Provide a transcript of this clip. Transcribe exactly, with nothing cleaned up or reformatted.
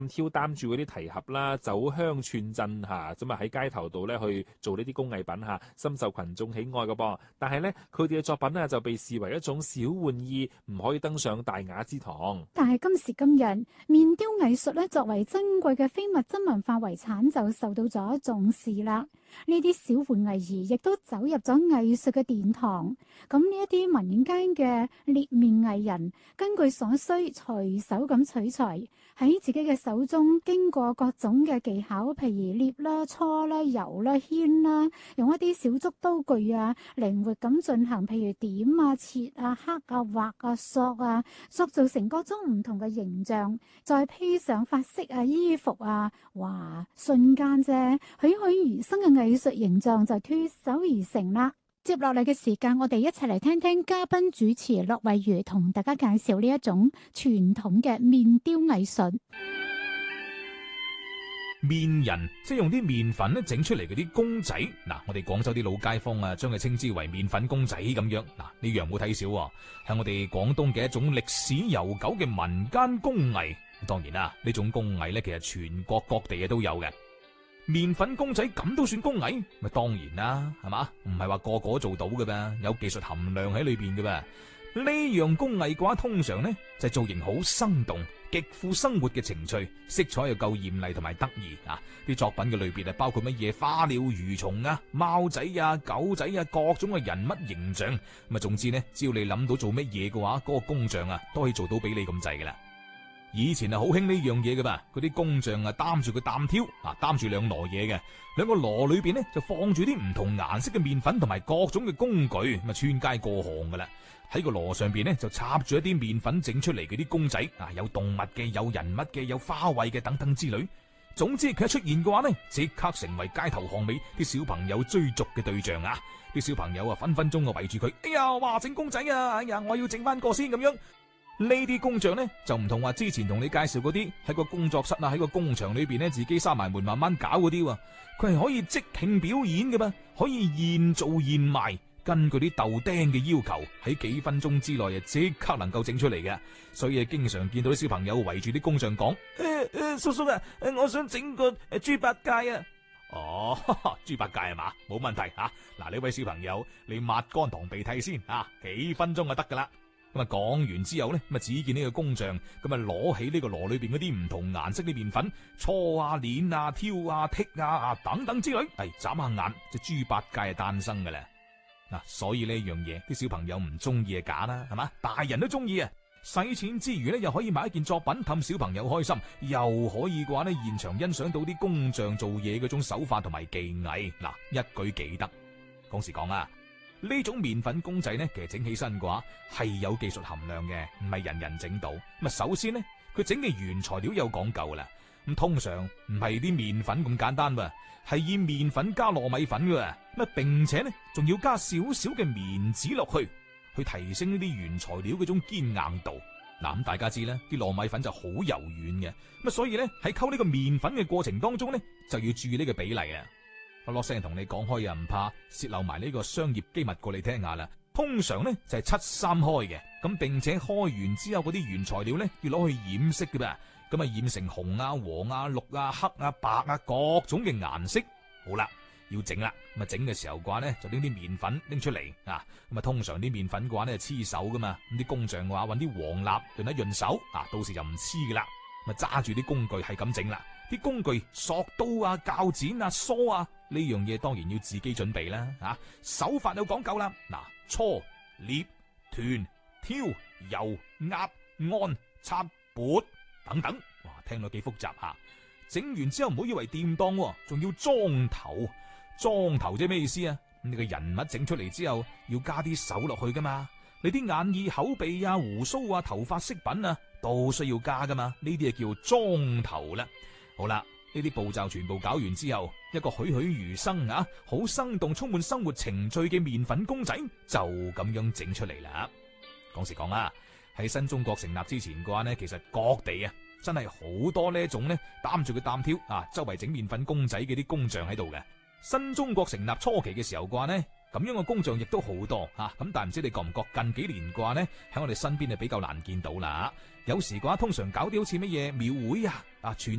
挑擔住嗰啲提盒啦，走香串陣嚇，咁啊喺街頭度咧去做呢啲工藝品嚇，深受群眾喜愛嘅噃。但係咧，佢哋嘅作品咧就被視為一種小玩意，唔可以登上大雅之堂。 但係今時今日，面雕藝術咧作為珍貴嘅非物質文化遺產，就受到咗重視啦。呢啲小玩藝兒亦都走入咗藝術嘅殿堂。咁呢一啲民間嘅裂面藝人，根據所需隨手咁取材，喺自己嘅手中經過各種嘅技巧，譬如捏啦、搓啦、揉啦、牽啦，用一啲小竹刀具啊，靈活咁進行，譬如點啊、切啊、刻啊、畫啊、塑啊，塑造成各種唔同嘅形象，再披上髮飾啊、衣服啊，哇！瞬間啫，栩栩如生嘅藝術形象就脫手而成啦。接落嚟嘅時間，我哋一齊嚟聽聽嘉賓主持駱惠如同大家介紹呢一種傳統嘅面雕藝術。 面人即係用啲面粉咧整出嚟嗰啲公仔，嗱，我哋廣州啲老街坊啊，將佢稱之為面粉公仔咁樣。嗱，呢樣冇睇少，係我哋廣東嘅一種歷史悠久嘅民間工藝。當然啦，呢種工藝咧，其實全國各地嘅都有嘅。面粉公仔咁都算工藝？咪當然啦，係嘛？唔係話個個做到嘅噃，有技術含量喺裏邊嘅噃。呢樣工藝嘅話，通常呢就係造型好生動，極富生活嘅情趣，色彩又夠艷麗同埋得意啊！啲作品嘅類別啊，包括乜嘢花鳥魚蟲啊、貓仔啊、狗仔啊，各種嘅人物形象。咁啊，總之呢，只要你諗到做乜嘢嘅話，嗰個工匠啊都可以做到俾你咁滯噶啦。以前啊好興呢樣嘢嘅吧，嗰啲工匠啊擔住個擔挑啊，擔住兩籮嘢嘅，兩個籮裏邊呢就放住啲唔同顏色嘅麵粉同埋各種嘅工具，咁啊穿街過巷噶啦。喺個籮上邊呢就插住一啲麵粉整出嚟嗰啲公仔啊，有動物嘅，有人物嘅，有花卉嘅等等之類。總之佢一出現嘅話呢，即刻成為街頭巷尾啲小朋友追逐嘅對象啊！啲小朋友啊分分鐘啊圍住佢，哎呀，哇整公仔啊，哎呀我要整翻個先咁樣。呢啲工匠呢就唔同話之前同你介紹嗰啲喺個工作室啊，喺個工場裏邊呢自己閂埋門慢慢搞嗰啲，佢係可以即興表演嘅嘛，可以現做現賣，根據啲豆釘嘅要求，喺幾分鐘之內啊即刻能夠整出嚟嘅。所以啊經常見到啲小朋友圍住啲工匠講：誒誒，叔叔啊，我想整個誒豬八戒啊！哦，豬八戒係嘛？冇問題吓。嗱、啊，呢位小朋友，你抹乾堂鼻涕先啊，幾分鐘就得噶啦。咁啊，講完之後呢，咁啊，只見呢個工匠咁啊，攞起呢個籮裏邊嗰啲唔同顏色啲麵粉，搓啊、捻啊、挑啊、剔啊啊等等之類，係眨下眼，隻豬八戒係誕生噶啦。嗱，所以呢樣嘢，啲小朋友唔中意係假啦，係嘛？大人都中意啊！使錢之餘呢，又可以買一件作品氹小朋友開心，又可以嘅話呢，現場欣賞到啲工匠做嘢嗰種手法同埋技藝，嗱，一舉幾得。講時講啊！呢種麵粉公仔呢，其實整起身嘅話係有技術含量嘅，唔係人人整到。咁啊，首先呢，佢整嘅原材料有講究啦。咁通常唔係啲麵粉咁簡單喎，係以麵粉加糯米粉嘅。咁啊，並且呢，仲要加少少嘅棉紙落去，去提升呢啲原材料嗰種堅硬度。嗱，咁大家知啦，啲糯米粉就好柔軟嘅。咁啊，所以呢，喺溝呢個麵粉嘅過程當中呢，就要注意呢個比例啊。我落聲同你講開又唔怕洩漏埋呢個商業機密過你聽下啦。通常呢就係七三開嘅，咁並且開完之後嗰啲原材料呢要攞去染色嘅噃，咁啊染成紅啊、黃啊、綠啊、黑啊、白啊各種嘅顏色。好啦，要整啦，咁啊整嘅時候嘅話呢就拎啲麵粉拎出嚟啊，咁啊通常啲麵粉嘅話呢係黐手噶嘛，咁啲工匠嘅話搵啲黃蠟潤一潤手啊，到時就唔黐噶啦，咁啊揸住啲工具係咁整啦。啲工具索刀啊、鉸剪啊、梳啊，呢樣嘢當然要自己準備啦，吓、啊、手法有講究啦。嗱，搓、捏、團、挑、揉、壓、按、擦、撥等等，哇，聽到幾複雜吓。整完之後唔好以為掂當，仲要裝頭。裝頭即係咩意思啊？你個人物整出嚟之後，要加啲手落去噶嘛？你啲眼耳口鼻啊、鬍鬚啊、頭髮飾品啊，都需要加噶嘛？呢啲就叫裝頭啦。好啦，呢啲步驟全部搞完之後，一個栩栩如生啊，好生動、充滿生活情趣嘅麵粉公仔就咁樣整出嚟啦。講時講啦，喺新中國成立之前嘅話呢，其實各地啊真係好多呢一種呢擔住個擔挑啊，周圍整麵粉公仔嘅啲工匠喺度嘅。新中國成立初期嘅時候嘅話呢， 咁樣嘅工匠亦都好多吓，咁、啊、但係唔知你覺唔覺近幾年嘅話呢，喺我哋身邊係比較難見到啦。有時嘅話，通常搞啲好似乜嘢廟會啊，啊全